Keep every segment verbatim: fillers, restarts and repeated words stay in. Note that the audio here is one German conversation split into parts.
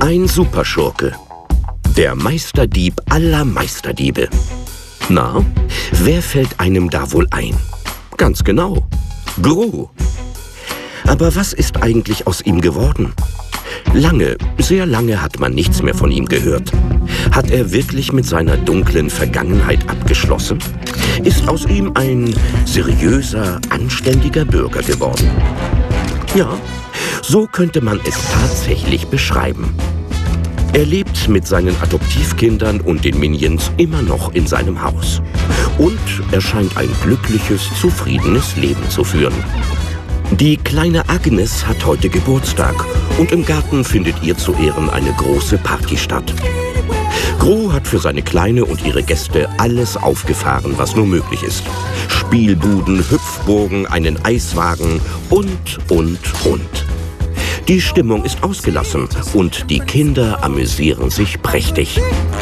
Ein Superschurke. Der Meisterdieb aller Meisterdiebe. Na, wer fällt einem da wohl ein? Ganz genau, Gru. Aber was ist eigentlich aus ihm geworden? Lange, sehr lange hat man nichts mehr von ihm gehört. Hat er wirklich mit seiner dunklen Vergangenheit abgeschlossen? Ist aus ihm ein seriöser, anständiger Bürger geworden? Ja, so könnte man es tatsächlich beschreiben. Er lebt mit seinen Adoptivkindern und den Minions immer noch in seinem Haus. Und er scheint ein glückliches, zufriedenes Leben zu führen. Die kleine Agnes hat heute Geburtstag und im Garten findet ihr zu Ehren eine große Party statt. Gru hat für seine Kleine und ihre Gäste alles aufgefahren, was nur möglich ist. Spielbuden, Hüpfburgen, einen Eiswagen und, und, und. Die Stimmung ist ausgelassen und die Kinder amüsieren sich prächtig.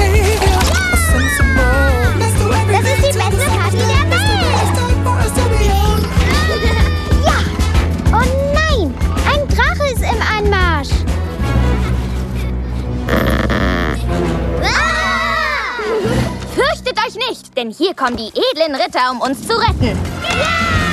Nicht, denn hier kommen die edlen Ritter, um uns zu retten. Ja!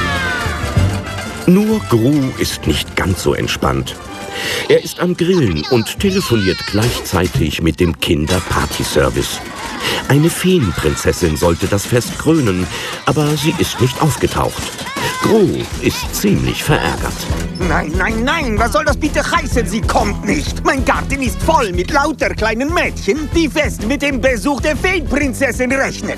Nur Gru ist nicht ganz so entspannt. Er ist am Grillen und telefoniert gleichzeitig mit dem Kinder-Party-Service. Eine Feenprinzessin sollte das Fest krönen, aber sie ist nicht aufgetaucht. Gru ist ziemlich verärgert. Nein, nein, nein, was soll das bitte heißen? Sie kommt nicht. Mein Garten ist voll mit lauter kleinen Mädchen, die fest mit dem Besuch der Feenprinzessin rechnen.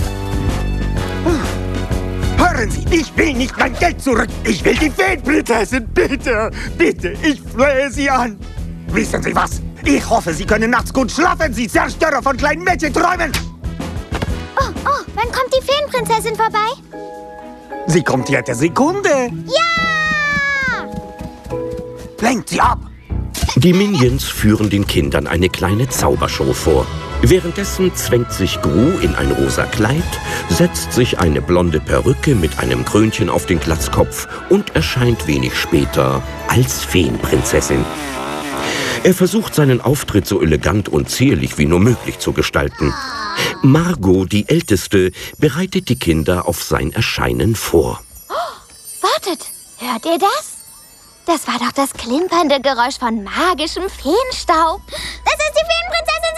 Hören Sie, ich will nicht mein Geld zurück. Ich will die Feenprinzessin. Bitte, bitte, ich flehe Sie an. Wissen Sie was? Ich hoffe, Sie können nachts gut schlafen, Sie Zerstörer von kleinen Mädchenträumen. Oh, oh, wann kommt die Feenprinzessin vorbei? Sie kommt jede Sekunde. Ja! Lenkt sie ab. Die Minions führen den Kindern eine kleine Zaubershow vor. Währenddessen zwängt sich Gru in ein rosa Kleid, setzt sich eine blonde Perücke mit einem Krönchen auf den Glatzkopf und erscheint wenig später als Feenprinzessin. Er versucht, seinen Auftritt so elegant und zierlich wie nur möglich zu gestalten. Margot, die Älteste, bereitet die Kinder auf sein Erscheinen vor. Oh, wartet, hört ihr das? Das war doch das klimpernde Geräusch von magischem Feenstaub. Das ist die Feenprinzessin,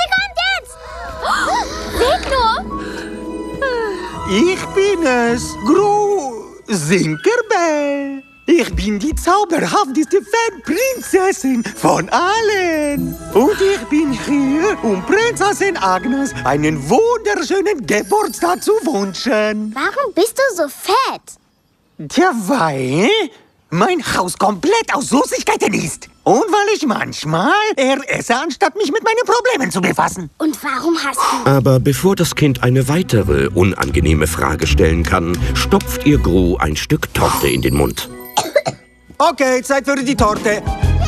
sie kommt jetzt! Oh, seht nur! Ich bin es, Gru Sinkerbell. Ich bin die zauberhafteste Feenprinzessin von allen. Und ich bin hier, um Prinzessin Agnes einen wunderschönen Geburtstag zu wünschen. Warum bist du so fett? Tja, weil mein Haus komplett aus Süßigkeiten ist. Und weil ich manchmal eher esse, anstatt mich mit meinen Problemen zu befassen. Und warum hast du... Aber bevor das Kind eine weitere unangenehme Frage stellen kann, stopft ihr Gru ein Stück Torte in den Mund. Okay, Zeit für die Torte.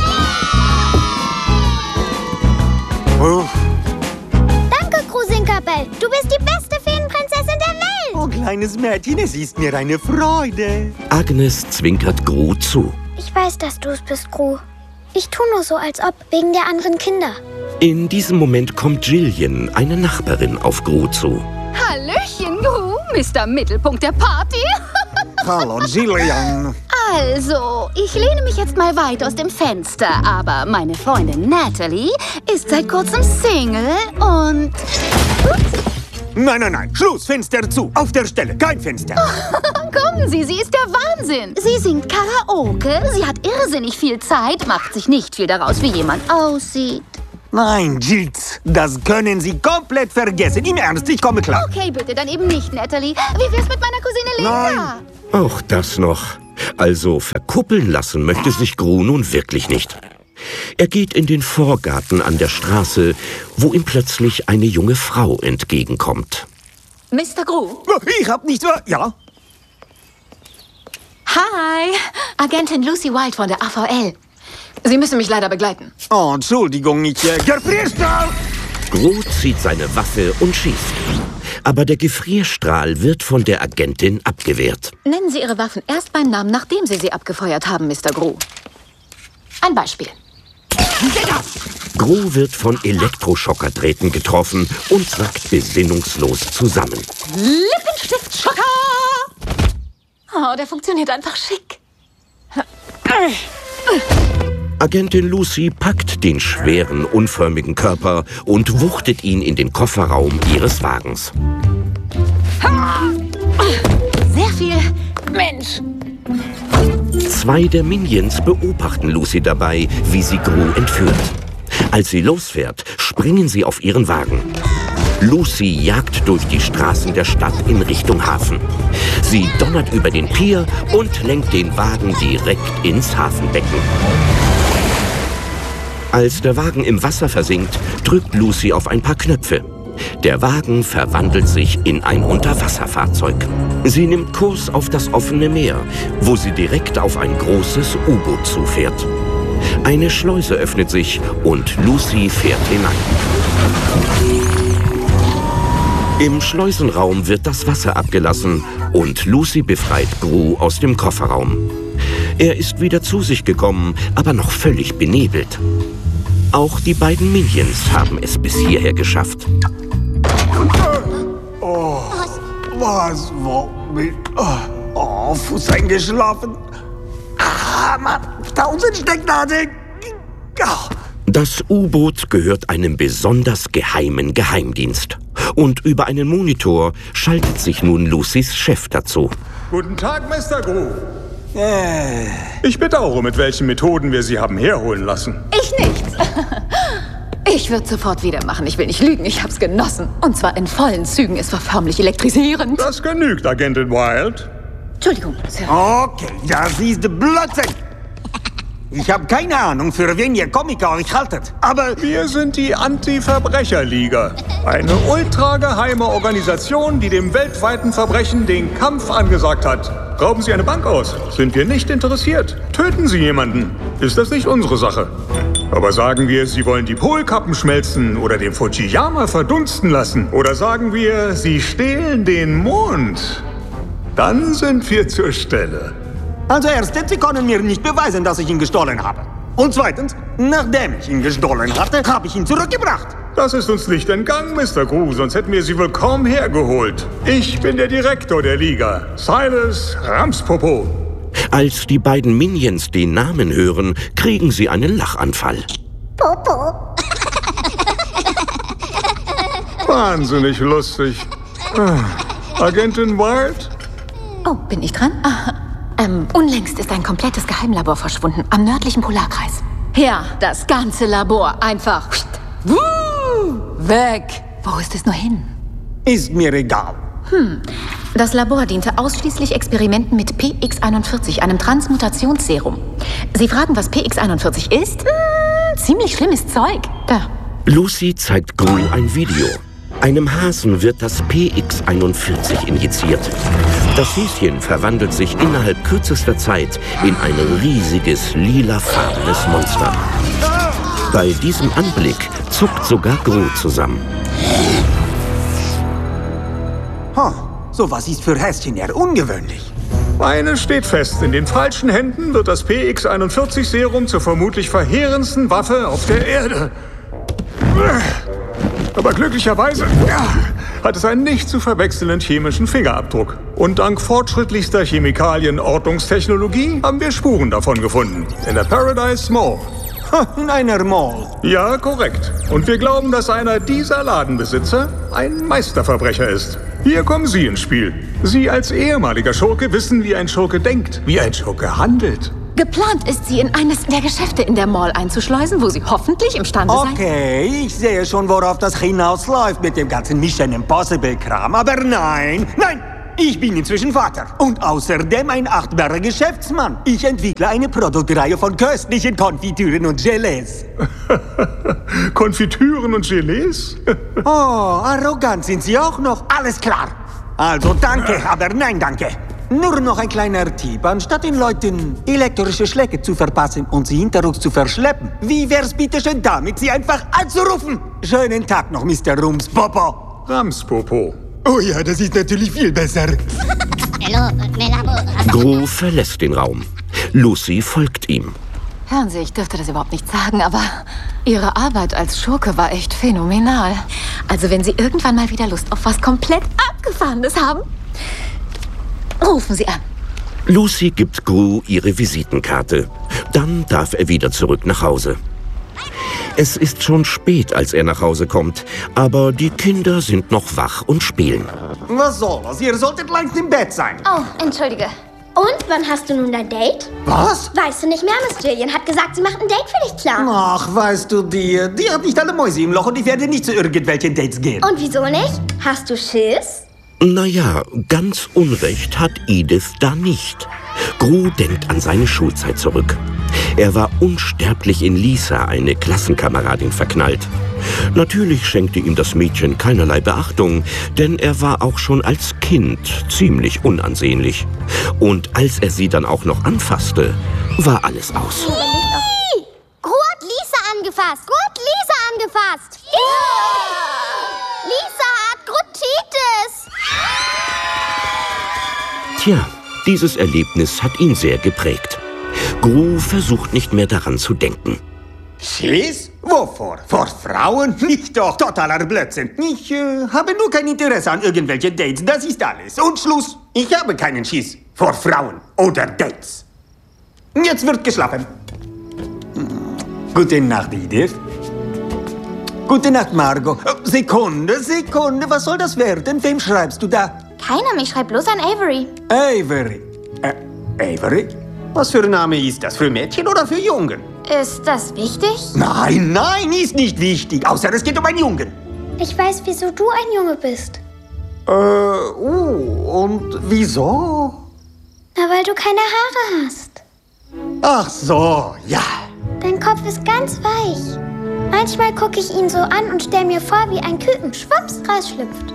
Oh. Danke, Gru Sinkerbell. Du bist die beste Feenprinzessin der Welt. Oh, kleines Mädchen, es ist mir eine Freude. Agnes zwinkert Gru zu. Ich weiß, dass du es bist, Gru. Ich tue nur so, als ob, wegen der anderen Kinder. In diesem Moment kommt Jillian, eine Nachbarin, auf Gru zu. Hallöchen, Gru, Mister Mittelpunkt der Party. Hallo, Jillian. Also, ich lehne mich jetzt mal weit aus dem Fenster, aber meine Freundin Natalie ist seit kurzem Single und... Nein, nein, nein, Schluss, Fenster zu, auf der Stelle, kein Fenster. Kommen Sie, sie ist der Wahnsinn. Sie singt Karaoke, sie hat irrsinnig viel Zeit, macht sich nicht viel daraus, wie jemand aussieht. Nein, Jills, das können Sie komplett vergessen. Im Ernst, ich komme klar. Okay, bitte, dann eben nicht, Natalie. Wie wär's mit meiner Cousine Linda? Nein. Auch das noch. Also verkuppeln lassen möchte sich Gru nun wirklich nicht. Er geht in den Vorgarten an der Straße, wo ihm plötzlich eine junge Frau entgegenkommt. Mister Gru? Ich hab nicht so... Ja? Hi, Agentin Lucy Wild von der A V L. Sie müssen mich leider begleiten. Oh, Entschuldigung, ich... Äh, Gefrierstrahl! Gru zieht seine Waffe und schießt. Aber der Gefrierstrahl wird von der Agentin abgewehrt. Nennen Sie Ihre Waffen erst beim Namen, nachdem Sie sie abgefeuert haben, Mister Gru. Ein Beispiel. Gru wird von Elektroschockerträten getroffen und sackt besinnungslos zusammen. Lippenstiftschocker! Oh, der funktioniert einfach schick. Agentin Lucy packt den schweren, unförmigen Körper und wuchtet ihn in den Kofferraum ihres Wagens. Sehr viel Mensch. Zwei der Minions beobachten Lucy dabei, wie sie Gru entführt. Als sie losfährt, springen sie auf ihren Wagen. Lucy jagt durch die Straßen der Stadt in Richtung Hafen. Sie donnert über den Pier und lenkt den Wagen direkt ins Hafenbecken. Als der Wagen im Wasser versinkt, drückt Lucy auf ein paar Knöpfe. Der Wagen verwandelt sich in ein Unterwasserfahrzeug. Sie nimmt Kurs auf das offene Meer, wo sie direkt auf ein großes U-Boot zufährt. Eine Schleuse öffnet sich und Lucy fährt hinein. Im Schleusenraum wird das Wasser abgelassen und Lucy befreit Gru aus dem Kofferraum. Er ist wieder zu sich gekommen, aber noch völlig benebelt. Auch die beiden Minions haben es bis hierher geschafft. Oh, was war mit... Oh, oh, Fuß eingeschlafen. Ah, Mann, tausend Stecknadeln. Oh. Das U-Boot gehört einem besonders geheimen Geheimdienst. Und über einen Monitor schaltet sich nun Lucys Chef dazu. Guten Tag, Mister Gru. Äh. Ich bedauere, mit welchen Methoden wir Sie haben herholen lassen. Ich nicht. Ich würde sofort wieder machen. Ich will nicht lügen. Ich hab's genossen. Und zwar in vollen Zügen. Es war förmlich elektrisierend. Das genügt, Agentin Wild. Entschuldigung, Sir. Okay, das ist Blödsinn. Ich habe keine Ahnung, für wen ihr Komiker euch haltet, aber... Wir sind die Anti-Verbrecher-Liga. Eine ultrageheime Organisation, die dem weltweiten Verbrechen den Kampf angesagt hat. Rauben Sie eine Bank aus? Sind wir nicht interessiert. Töten Sie jemanden? Ist das nicht unsere Sache? Aber sagen wir, Sie wollen die Polkappen schmelzen oder den Fujiyama verdunsten lassen? Oder sagen wir, Sie stehlen den Mond? Dann sind wir zur Stelle. Also erstens, Sie können mir nicht beweisen, dass ich ihn gestohlen habe. Und zweitens, nachdem ich ihn gestohlen hatte, habe ich ihn zurückgebracht. Das ist uns nicht entgangen, Mister Gru, sonst hätten wir Sie wohl kaum hergeholt. Ich bin der Direktor der Liga, Silas Ramspopo. Als die beiden Minions den Namen hören, kriegen sie einen Lachanfall. Popo. Wahnsinnig lustig. Ah, Agentin Wild? Oh, bin ich dran? Ah, ähm, unlängst ist ein komplettes Geheimlabor verschwunden am nördlichen Polarkreis. Ja, das ganze Labor einfach wuh, weg. Wo ist es nur hin? Ist mir egal. Hm. Das Labor diente ausschließlich Experimenten mit P X einundvierzig, einem Transmutationsserum. Sie fragen, was P X einundvierzig ist? Hm, ziemlich schlimmes Zeug. Da. Lucy zeigt Gru ein Video. Einem Hasen wird das P X einundvierzig injiziert. Das Häschen verwandelt sich innerhalb kürzester Zeit in ein riesiges, lilafarbenes Monster. Bei diesem Anblick zuckt sogar Gru zusammen. Huh, sowas ist für Häschen eher ungewöhnlich. Eines steht fest, in den falschen Händen wird das P X einundvierzig Serum zur vermutlich verheerendsten Waffe auf der Erde. Aber glücklicherweise ja, hat es einen nicht zu verwechselnden chemischen Fingerabdruck. Und dank fortschrittlichster Chemikalien-Ortungstechnologie haben wir Spuren davon gefunden. In der Paradise Mall. In einer Mall. Ja, korrekt. Und wir glauben, dass einer dieser Ladenbesitzer ein Meisterverbrecher ist. Hier kommen Sie ins Spiel. Sie als ehemaliger Schurke wissen, wie ein Schurke denkt, wie ein Schurke handelt. Geplant ist, sie in eines der Geschäfte in der Mall einzuschleusen, wo sie hoffentlich imstande sein... Okay, ich sehe schon, worauf das hinausläuft mit dem ganzen Mission Impossible-Kram. Aber nein, nein, ich bin inzwischen Vater. Und außerdem ein achtbarer Geschäftsmann. Ich entwickle eine Produktreihe von köstlichen Konfitüren und Gelees. Konfitüren und Gelees? Oh, arrogant sind Sie auch noch. Alles klar. Also danke, aber nein, danke. Nur noch ein kleiner Tipp. Anstatt den Leuten elektrische Schläge zu verpassen und sie hinterrücks zu verschleppen, wie wär's bitte schön damit, sie einfach anzurufen? Schönen Tag noch, Mister Rumspopo. Ramspopo. Oh ja, das ist natürlich viel besser. Hallo, Gru verlässt den Raum. Lucy folgt ihm. Hören Sie, ich dürfte das überhaupt nicht sagen, aber Ihre Arbeit als Schurke war echt phänomenal. Also wenn Sie irgendwann mal wieder Lust auf was komplett Abgefahrenes haben, rufen Sie an. Lucy gibt Gru ihre Visitenkarte. Dann darf er wieder zurück nach Hause. Es ist schon spät, als er nach Hause kommt, aber die Kinder sind noch wach und spielen. Was soll das? Ihr solltet längst im Bett sein. Oh, entschuldige. Und, wann hast du nun dein Date? Was? Weißt du nicht mehr, Miss Jillian hat gesagt, sie macht ein Date für dich klar. Ach, weißt du, die, die hat nicht alle Mäuse im Loch und ich werde nicht zu irgendwelchen Dates gehen. Und wieso nicht? Hast du Schiss? Naja, ganz Unrecht hat Edith da nicht. Gru denkt an seine Schulzeit zurück. Er war unsterblich in Lisa, eine Klassenkameradin, verknallt. Natürlich schenkte ihm das Mädchen keinerlei Beachtung, denn er war auch schon als Kind ziemlich unansehnlich. Und als er sie dann auch noch anfasste, war alles aus. Gru hat Lisa angefasst. Gru hat Lisa angefasst. Ja. Lisa hat Grutitis. Tja, dieses Erlebnis hat ihn sehr geprägt. Gru versucht nicht mehr daran zu denken. Schiss? Wovor? Vor Frauen? Nicht doch, totaler Blödsinn. Ich äh, habe nur kein Interesse an irgendwelchen Dates, das ist alles. Und Schluss. Ich habe keinen Schiss vor Frauen oder Dates. Jetzt wird geschlafen. Gute Nacht, Edith. Gute Nacht, Margot. Oh, Sekunde, Sekunde, was soll das werden? Wem schreibst du da? Keinem, ich schreibe bloß an Avery. Avery. Äh, Avery? Was für ein Name ist das? Für Mädchen oder für Jungen? Ist das wichtig? Nein, nein, ist nicht wichtig. Außer es geht um einen Jungen. Ich weiß, wieso du ein Junge bist. Äh, oh, und wieso? Na, weil du keine Haare hast. Ach so, ja. Dein Kopf ist ganz weich. Manchmal gucke ich ihn so an und stell mir vor, wie ein Küken schwupps rausschlüpft.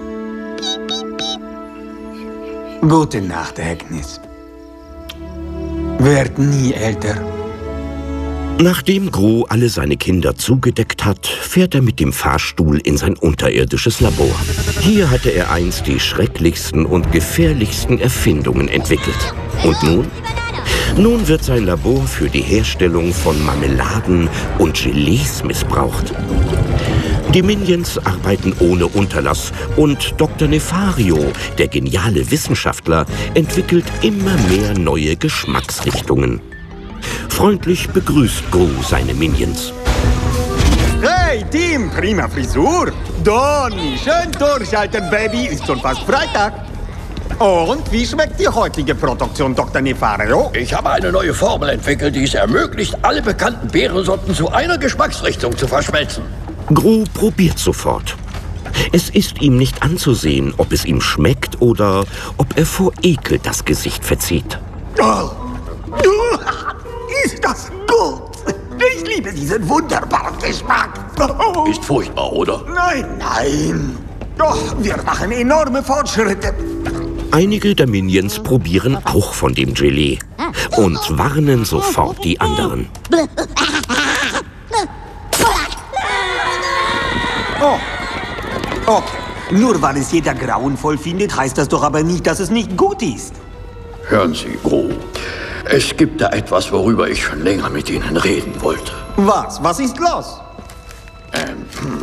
Gute Nacht, Agnes. Werd nie älter. Nachdem Gru alle seine Kinder zugedeckt hat, fährt er mit dem Fahrstuhl in sein unterirdisches Labor. Hier hatte er einst die schrecklichsten und gefährlichsten Erfindungen entwickelt. Und nun? Nun wird sein Labor für die Herstellung von Marmeladen und Gelees missbraucht. Die Minions arbeiten ohne Unterlass und Doktor Nefario, der geniale Wissenschaftler, entwickelt immer mehr neue Geschmacksrichtungen. Freundlich begrüßt Gru seine Minions. Hey, Team, prima Frisur. Donny, schön durchhalten, Baby, ist schon fast Freitag. Und wie schmeckt die heutige Produktion, Doktor Nefario? Ich habe eine neue Formel entwickelt, die es ermöglicht, alle bekannten Beerensorten zu einer Geschmacksrichtung zu verschmelzen. Gru probiert sofort. Es ist ihm nicht anzusehen, ob es ihm schmeckt oder ob er vor Ekel das Gesicht verzieht. Oh. Ist das gut? Ich liebe diesen wunderbaren Geschmack. Oh. Ist furchtbar, oder? Nein, nein. Doch, wir machen enorme Fortschritte. Einige der Minions probieren auch von dem Gelee und warnen sofort die anderen. Oh, okay. Nur weil es jeder grauenvoll findet, heißt das doch aber nicht, dass es nicht gut ist. Hören Sie, Gru. Es gibt da etwas, worüber ich schon länger mit Ihnen reden wollte. Was? Was ist los? Ähm, hm.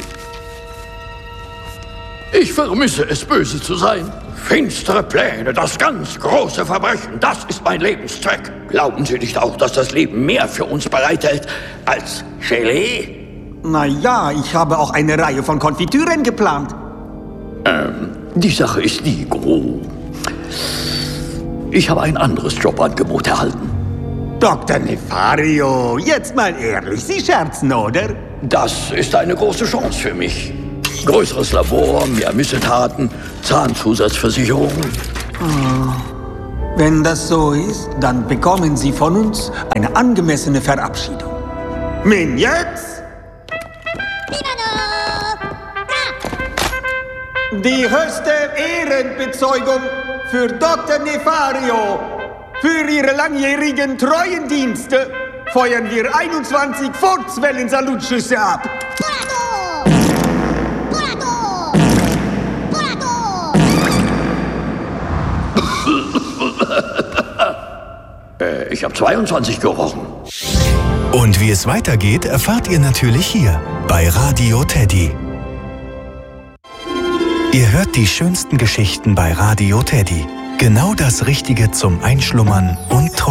Ich vermisse es, böse zu sein. Finstere Pläne, das ganz große Verbrechen, das ist mein Lebenszweck. Glauben Sie nicht auch, dass das Leben mehr für uns bereithält als Gelee? Na ja, ich habe auch eine Reihe von Konfitüren geplant. Ähm, die Sache ist die, Gru. Ich habe ein anderes Jobangebot erhalten. Doktor Nefario, jetzt mal ehrlich, Sie scherzen, oder? Das ist eine große Chance für mich. Größeres Labor, mehr Missetaten, Zahnzusatzversicherung. Oh. Wenn das so ist, dann bekommen Sie von uns eine angemessene Verabschiedung. Minions! Die höchste Ehrenbezeugung für Doktor Nefario. Für Ihre langjährigen treuen Dienste feuern wir einundzwanzig Furzwellen-Salutschüsse ab. äh, ich habe zweiundzwanzig gerochen. Und wie es weitergeht, erfahrt ihr natürlich hier bei Radio Teddy. Ihr hört die schönsten Geschichten bei Radio Teddy. Genau das Richtige zum Einschlummern und Träumen.